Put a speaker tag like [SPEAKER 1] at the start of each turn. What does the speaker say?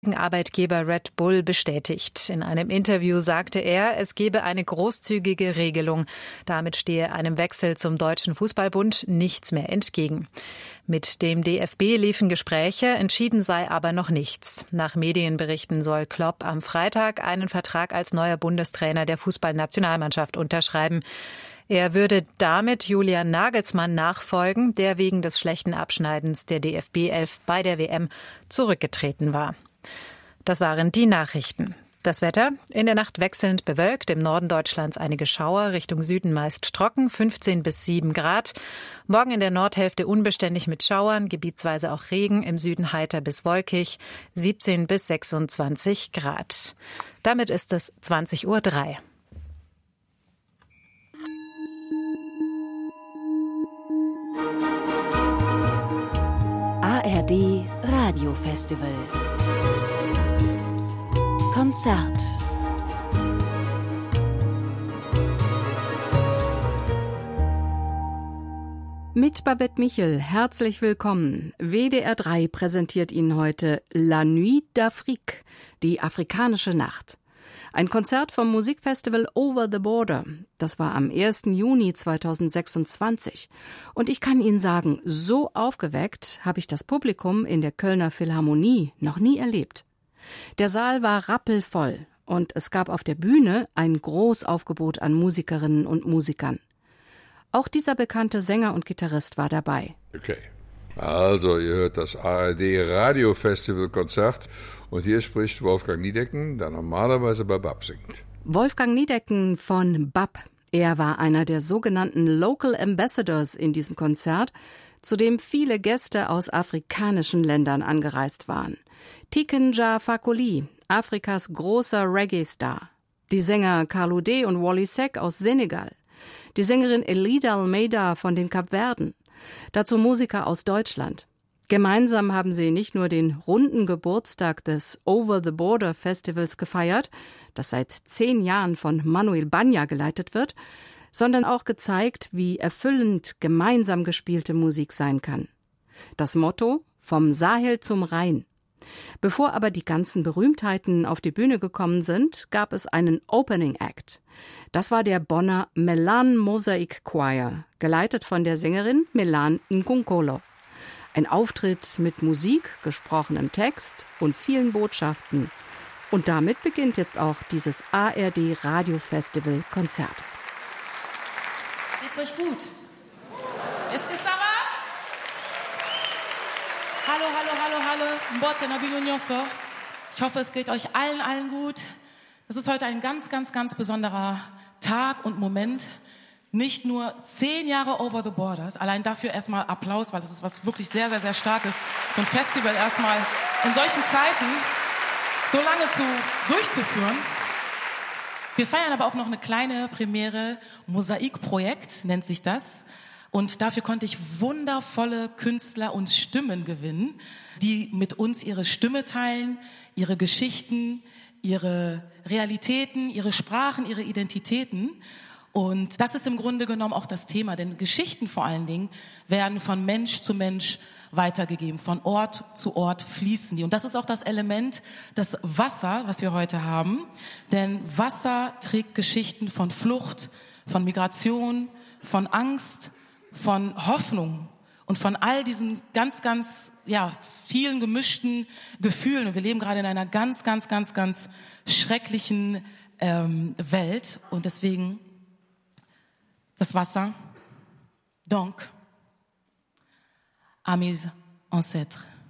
[SPEAKER 1] Arbeitgeber Red Bull bestätigt. In einem Interview sagte er, es gebe eine großzügige Regelung. Damit stehe einem Wechsel zum Deutschen Fußballbund nichts mehr entgegen. Mit dem DFB liefen Gespräche, entschieden sei aber noch nichts. Nach Medienberichten soll Klopp am Freitag einen Vertrag als neuer Bundestrainer der Fußballnationalmannschaft unterschreiben. Er würde damit Julian Nagelsmann nachfolgen, der wegen des schlechten Abschneidens der DFB-11 bei der WM zurückgetreten war. Das waren die Nachrichten. Das Wetter: in der Nacht wechselnd bewölkt, im Norden Deutschlands einige Schauer, Richtung Süden meist trocken, 15 bis 7 Grad. Morgen in der Nordhälfte unbeständig mit Schauern, gebietsweise auch Regen, im Süden heiter bis wolkig, 17 bis 26 Grad. Damit ist es 20:03 Uhr.
[SPEAKER 2] ARD Radiofestival Konzert. Mit Babette Michel, herzlich willkommen. WDR 3 präsentiert Ihnen heute La Nuit d'Afrique, die afrikanische Nacht. Ein Konzert vom Musikfestival Over the Border. Das war am 1. Juni 2026. Und ich kann Ihnen sagen, so aufgeweckt habe ich das Publikum in der Kölner Philharmonie noch nie erlebt. Der Saal war rappelvoll und es gab auf der Bühne ein Großaufgebot an Musikerinnen und Musikern. Auch dieser bekannte Sänger und Gitarrist war dabei.
[SPEAKER 3] Okay, also ihr hört das ARD Radiofestival Konzert und hier spricht Wolfgang Niedecken, der normalerweise bei BAP singt.
[SPEAKER 2] Wolfgang Niedecken von BAP. Er war einer der sogenannten Local Ambassadors in diesem Konzert, zu dem viele Gäste aus afrikanischen Ländern angereist waren. Tiken Jah Fakoly, Afrikas großer Reggae-Star. Die Sänger Carlou D und Wally Seck aus Senegal. Die Sängerin Elida Almeida von den Kapverden. Dazu Musiker aus Deutschland. Gemeinsam haben sie nicht nur den runden Geburtstag des Over the Border Festivals gefeiert, das seit 10 Jahren von Manuel Banja geleitet wird, sondern auch gezeigt, wie erfüllend gemeinsam gespielte Musik sein kann. Das Motto: vom Sahel zum Rhein. Bevor aber die ganzen Berühmtheiten auf die Bühne gekommen sind, gab es einen Opening Act. Das war der Bonner Melan Mosaic Choir, geleitet von der Sängerin Melan Nkunkolo. Ein Auftritt mit Musik, gesprochenem Text und vielen Botschaften. Und damit beginnt jetzt auch dieses ARD Radiofestival Konzert.
[SPEAKER 4] Geht's euch gut? Es ist aber... Hallo, hallo, hallo, hallo. Mbote na bino nyonso. Ich hoffe, es geht euch allen gut. Es ist heute ein ganz, ganz, ganz besonderer Tag und Moment. Nicht nur 10 Jahre Over the Borders, allein dafür erstmal Applaus, weil das ist was wirklich sehr, sehr, sehr Starkes für ein Festival erstmal in solchen Zeiten so lange durchzuführen. Wir feiern aber auch noch eine kleine Premiere, Mosaikprojekt nennt sich das. Und dafür konnte ich wundervolle Künstler und Stimmen gewinnen, die mit uns ihre Stimme teilen, ihre Geschichten, ihre Realitäten, ihre Sprachen, ihre Identitäten. Und das ist im Grunde genommen auch das Thema, denn Geschichten vor allen Dingen werden von Mensch zu Mensch weitergegeben, von Ort zu Ort fließen die. Und das ist auch das Element, das Wasser, was wir heute haben. Denn Wasser trägt Geschichten von Flucht, von Migration, von Angst, von Hoffnung und von all diesen ganz, ganz, vielen gemischten Gefühlen. Und wir leben gerade in einer ganz, ganz, ganz, ganz schrecklichen Welt. Und deswegen das Wasser. Donc, à mes ancêtres.